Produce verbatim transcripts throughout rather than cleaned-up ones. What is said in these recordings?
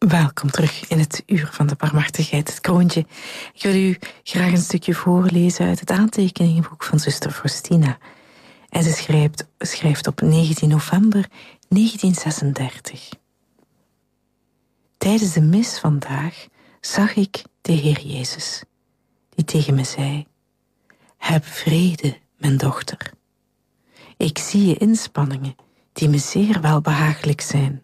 Welkom terug in het uur van de barmhartigheid, het kroontje. Ik wil u graag een stukje voorlezen uit het aantekeningenboek van zuster Faustina. En ze schrijft, schrijft op negentien november negentien zesendertig. Tijdens de mis vandaag zag ik de Heer Jezus, die tegen me zei: heb vrede, mijn dochter. Ik zie je inspanningen, die me zeer welbehagelijk zijn.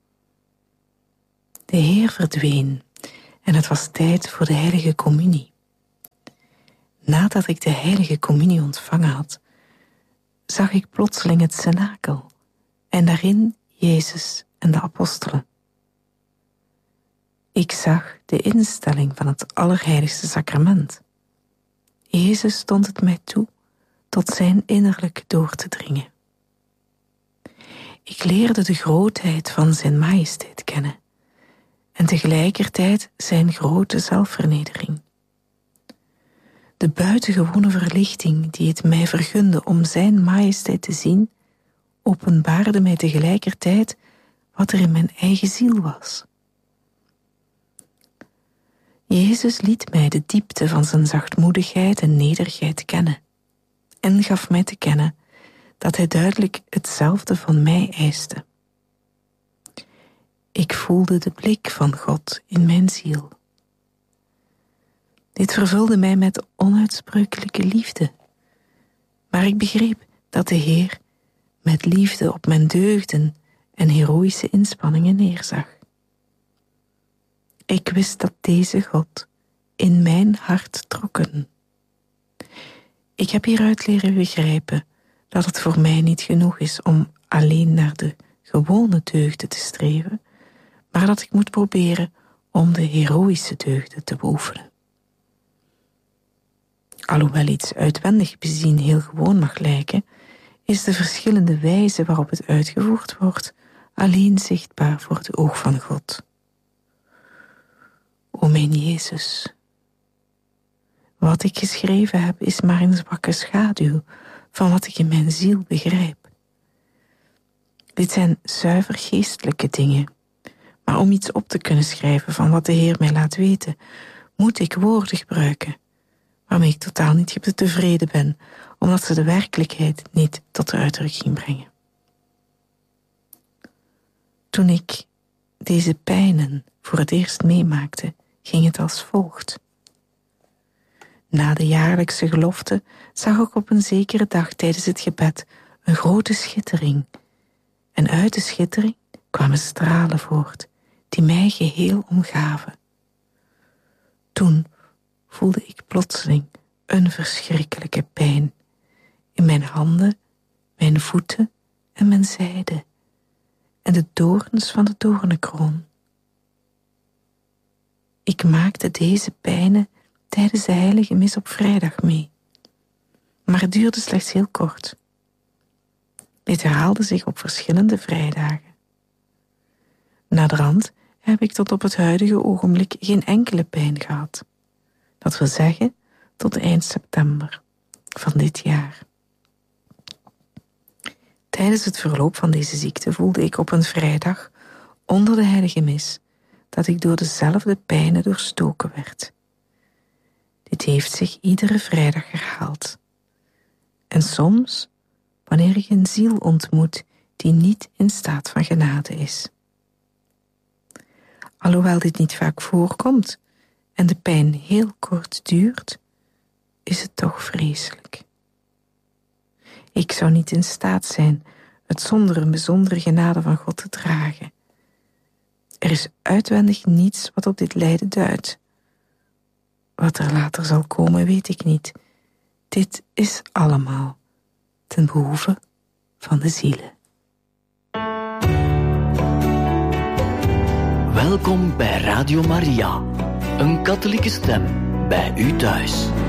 De Heer verdween en het was tijd voor de heilige communie. Nadat ik de heilige communie ontvangen had, zag ik plotseling het cenakel en daarin Jezus en de apostelen. Ik zag de instelling van het allerheiligste sacrament. Jezus stond het mij toe tot zijn innerlijk door te dringen. Ik leerde de grootheid van zijn majesteit kennen en tegelijkertijd zijn grote zelfvernedering. De buitengewone verlichting die het mij vergunde om zijn majesteit te zien, openbaarde mij tegelijkertijd wat er in mijn eigen ziel was. Jezus liet mij de diepte van zijn zachtmoedigheid en nederigheid kennen en gaf mij te kennen dat hij duidelijk hetzelfde van mij eiste. Ik voelde de blik van God in mijn ziel. Dit vervulde mij met onuitsprekelijke liefde, maar ik begreep dat de Heer met liefde op mijn deugden en heroïsche inspanningen neerzag. Ik wist dat deze God in mijn hart trokken. Ik heb hieruit leren begrijpen dat het voor mij niet genoeg is om alleen naar de gewone deugden te streven, maar dat ik moet proberen om de heroïsche deugden te beoefenen. Alhoewel iets uitwendig bezien heel gewoon mag lijken, is de verschillende wijze waarop het uitgevoerd wordt alleen zichtbaar voor het oog van God. O mijn Jezus, wat ik geschreven heb is maar een zwakke schaduw van wat ik in mijn ziel begrijp. Dit zijn zuiver geestelijke dingen, maar om iets op te kunnen schrijven van wat de Heer mij laat weten, moet ik woorden gebruiken, waarmee ik totaal niet tevreden ben, omdat ze de werkelijkheid niet tot de uitdrukking brengen. Toen ik deze pijnen voor het eerst meemaakte, ging het als volgt. Na de jaarlijkse gelofte zag ik op een zekere dag tijdens het gebed een grote schittering, en uit de schittering kwamen stralen voort, die mij geheel omgaven. Toen voelde ik plotseling een verschrikkelijke pijn in mijn handen, mijn voeten en mijn zijde, en de doorns van de doornenkroon. Ik maakte deze pijnen tijdens de heilige mis op vrijdag mee, maar het duurde slechts heel kort. Dit herhaalde zich op verschillende vrijdagen. Naderhand heb ik tot op het huidige ogenblik geen enkele pijn gehad. Dat wil zeggen, tot eind september van dit jaar. Tijdens het verloop van deze ziekte voelde ik op een vrijdag onder de heilige mis dat ik door dezelfde pijnen doorstoken werd. Dit heeft zich iedere vrijdag herhaald. En soms, wanneer ik een ziel ontmoet die niet in staat van genade is. Alhoewel dit niet vaak voorkomt en de pijn heel kort duurt, is het toch vreselijk. Ik zou niet in staat zijn het zonder een bijzondere genade van God te dragen. Er is uitwendig niets wat op dit lijden duidt. Wat er later zal komen, weet ik niet. Dit is allemaal ten behoeve van de zielen. Welkom bij Radio Maria, een katholieke stem bij u thuis.